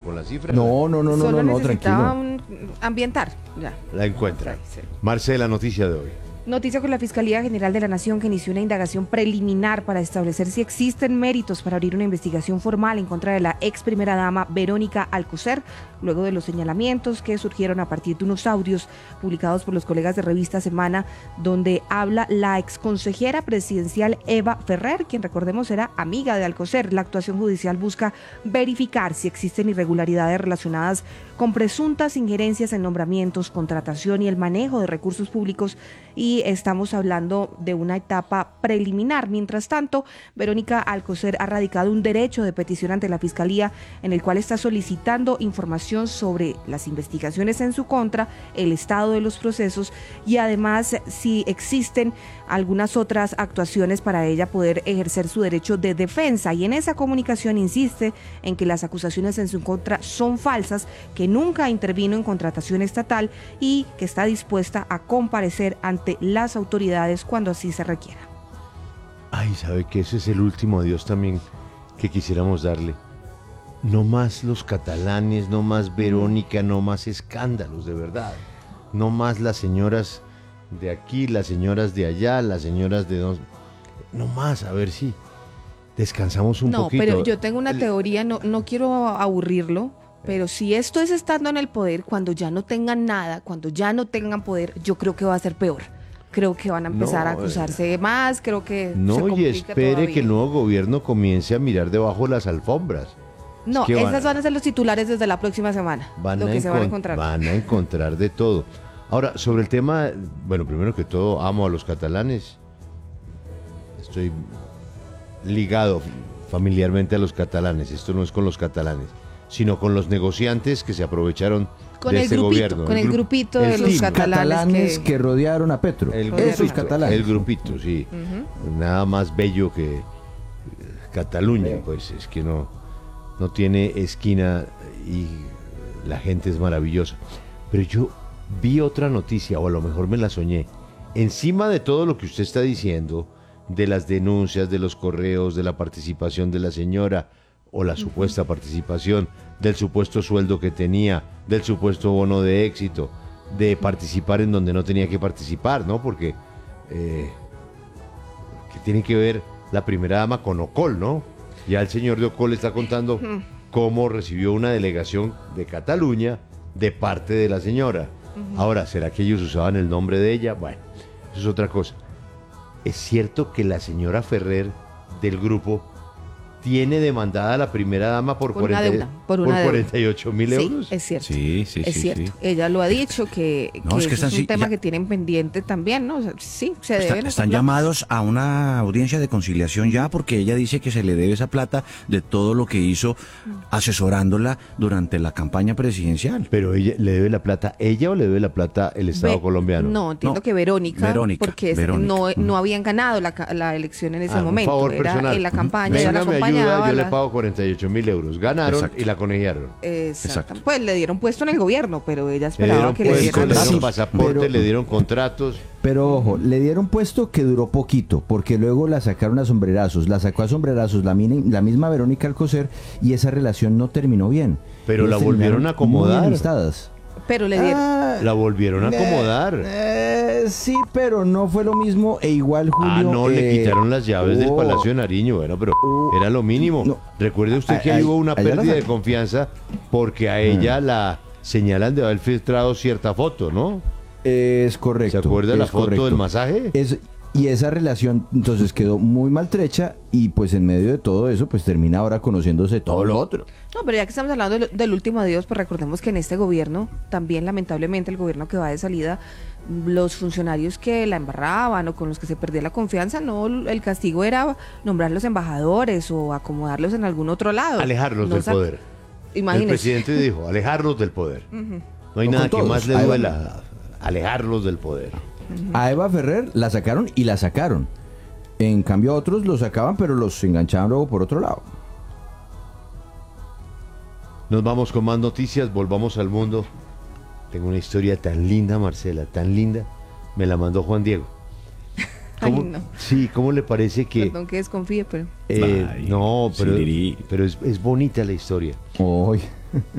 con la cifra. Solo necesitaba ambientar, ya. La encuentra. Sí. Marcela, noticia de hoy. Noticia con la Fiscalía General de la Nación, que inició una indagación preliminar para establecer si existen méritos para abrir una investigación formal en contra de la ex primera dama Verónica Alcocer, luego de los señalamientos que surgieron a partir de unos audios publicados por los colegas de Revista Semana, donde habla la exconsejera presidencial Eva Ferrer, quien recordemos era amiga de Alcocer. La actuación judicial busca verificar si existen irregularidades relacionadas con presuntas injerencias en nombramientos, contratación y el manejo de recursos públicos, y estamos hablando de una etapa preliminar. Mientras tanto, Verónica Alcocer ha radicado un derecho de petición ante la Fiscalía en el cual está solicitando información sobre las investigaciones en su contra, el estado de los procesos y además si existen algunas otras actuaciones para ella poder ejercer su derecho de defensa. Y en esa comunicación insiste en que las acusaciones en su contra son falsas, que nunca intervino en contratación estatal y que está dispuesta a comparecer ante las autoridades cuando así se requiera. Ay, ¿sabe que ese es el último adiós también que quisiéramos darle? No más los catalanes, no más Verónica, no más escándalos, de verdad. No más las señoras de aquí, las señoras de allá, las señoras de dos. No más, a ver si descansamos un poquito. No, pero yo tengo una teoría, no quiero aburrirlo, pero si esto es estando en el poder, cuando ya no tengan nada, cuando ya no tengan poder, yo creo que va a ser peor. Creo que van a empezar a acusarse más, creo que no, y espere todavía que el nuevo gobierno comience a mirar debajo de las alfombras. No, esas van a ser los titulares desde la próxima semana, lo que se van a encontrar. Van a encontrar de todo. Ahora, sobre el tema, bueno, primero que todo, amo a los catalanes. Estoy ligado familiarmente a los catalanes. Esto no es con los catalanes, sino con los negociantes que se aprovecharon de este gobierno. Con el grupito de los catalanes que rodearon a Petro. Esos catalanes. El grupito, sí. Nada más bello que Cataluña, pues es que no tiene esquina y la gente es maravillosa. Pero yo vi otra noticia, o a lo mejor me la soñé. Encima de todo lo que usted está diciendo, de las denuncias, de los correos, de la participación de la señora, o la supuesta participación, del supuesto sueldo que tenía, del supuesto bono de éxito, de participar en donde no tenía que participar, ¿no? Porque que tiene que ver la primera dama con Ocol, ¿no? Ya el señor de Ocol está contando cómo recibió una delegación de Cataluña de parte de la señora. Ahora, ¿será que ellos usaban el nombre de ella? Bueno, eso es otra cosa. ¿Es cierto que la señora Ferrer del grupo tiene demandada a la primera dama por 48.000 euros? Sí, es cierto. Sí. Es cierto. Sí. Ella lo ha dicho que es un tema que tienen pendiente también, ¿no? O sea, sí, se deben. Están llamados a una audiencia de conciliación ya, porque ella dice que se le debe esa plata de todo lo que hizo asesorándola durante la campaña presidencial. Pero ella le debe la plata, ¿ella o le debe la plata el Estado colombiano? No, entiendo que Verónica, porque no habían ganado la elección en ese momento. Un favor era personal. En la campaña. Venga, me ayuda, yo le pago 48.000 euros. Ganaron y la conejearon. Exacto. Pues le dieron puesto en el gobierno, pero ella esperaba que le dieran pasaporte, le dieron contratos. Pero ojo, le dieron puesto que duró poquito, porque luego la sacaron a sombrerazos. La sacó a sombrerazos la misma Verónica Alcocer, y esa relación no terminó bien. Pero la volvieron a acomodar. Pero le dieron. La volvieron a acomodar. Sí, pero no fue lo mismo, e igual Julio. Le quitaron las llaves del Palacio de Nariño, bueno, pero era lo mínimo. No. Recuerde usted que hubo una pérdida de confianza porque a ella la señalan de haber filtrado cierta foto, ¿no? Es correcto. ¿Se acuerda la foto del masaje? Y esa relación entonces quedó muy maltrecha, y pues en medio de todo eso pues termina ahora conociéndose todo lo otro. No, pero ya que estamos hablando del último adiós, pues recordemos que en este gobierno, también lamentablemente el gobierno que va de salida, los funcionarios que la embarraban o con los que se perdía la confianza, no, el castigo era nombrarlos embajadores o acomodarlos en algún otro lado. Alejarlos del poder. Imagínese. El presidente dijo, alejarlos del poder. No hay nada que más le duela, alejarlos del poder. A Eva Ferrer la sacaron y la sacaron. En cambio a otros los sacaban, pero los enganchaban luego por otro lado. Nos vamos con más noticias, volvamos al mundo. Tengo una historia tan linda, Marcela, tan linda. Me la mandó Juan Diego. Ay, no. Sí, ¿cómo le parece que...? Perdón que desconfíe, pero... no, pero es bonita la historia.